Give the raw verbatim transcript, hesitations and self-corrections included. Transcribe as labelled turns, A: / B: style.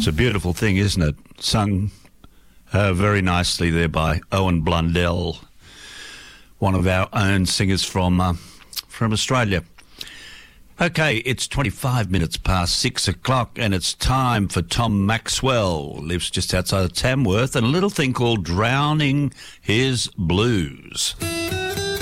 A: It's a beautiful thing, isn't it? Sung uh, very nicely there by Owen Blundell, one of our own singers from uh, from Australia. Okay, it's twenty-five minutes past six o'clock and it's time for Tom Maxwell. Lives just outside of Tamworth, and a little thing called Drowning His Blues.